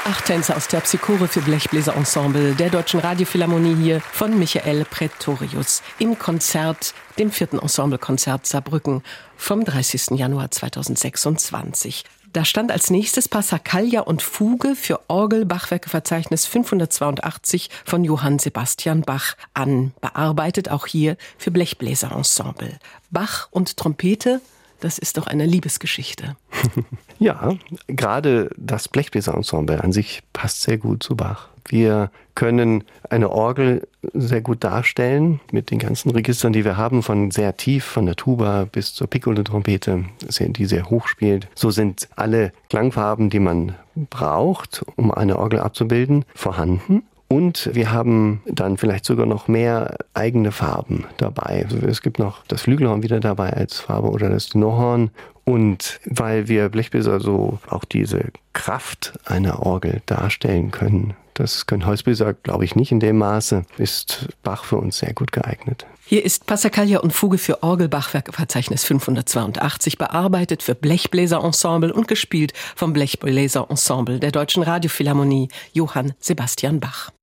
8 Tänze aus Terpsichore für Blechbläserensemble der Deutschen Radiophilharmonie hier von Michael Praetorius im Konzert, dem 4. Ensemblekonzert Saarbrücken vom 30. Januar 2026. Da stand als nächstes Passacaglia und Fuge für Orgel Bachwerkeverzeichnis 582 von Johann Sebastian Bach an, bearbeitet auch hier für Blechbläserensemble. Bach und Trompete, das ist doch eine Liebesgeschichte. Ja, gerade das Blechbläserensemble an sich passt sehr gut zu Bach. Wir können eine Orgel sehr gut darstellen mit den ganzen Registern, die wir haben, von sehr tief, von der Tuba bis zur Piccolo-Trompete, die sehr hoch spielt. So sind alle Klangfarben, die man braucht, um eine Orgel abzubilden, vorhanden. Und wir haben dann vielleicht sogar noch mehr eigene Farben dabei. Also es gibt noch das Flügelhorn wieder dabei als Farbe oder das Tenorhorn. Und weil wir Blechbläser so auch diese Kraft einer Orgel darstellen können, das können Holzbläser, glaube ich, nicht in dem Maße, ist Bach für uns sehr gut geeignet. Hier ist Passacaglia und Fuge für Orgel Bachwerkeverzeichnis 582, bearbeitet für Blechbläserensemble und gespielt vom Blechbläserensemble der Deutschen Radiophilharmonie Johann Sebastian Bach.